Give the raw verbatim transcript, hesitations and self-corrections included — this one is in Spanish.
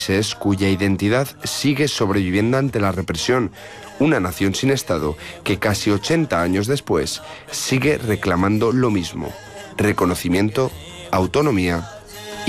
cuya identidad sigue sobreviviendo ante la represión, una nación sin Estado que casi ochenta años después sigue reclamando lo mismo: reconocimiento, autonomía